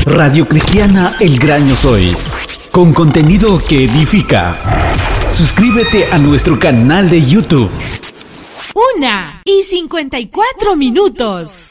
Radio Cristiana El Gran Yo Soy, con contenido que edifica. Suscríbete a nuestro canal de YouTube. 1:54 minutos.